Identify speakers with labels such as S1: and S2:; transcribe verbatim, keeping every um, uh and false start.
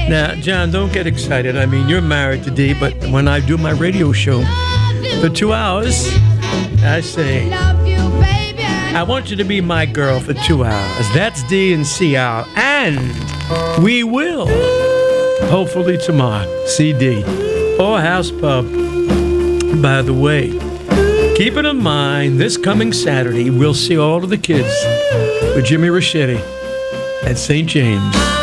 S1: Now, John, don't get excited. I mean, you're married to Dee, but when I do my radio show for two hours, I say, I want you to be my girl for two hours. That's Dee and C R. And we will, hopefully tomorrow, see Dee or House Pub. By the way, keep it in mind, this coming Saturday, we'll see all of the kids with Jimmy Ricchetti at Saint James.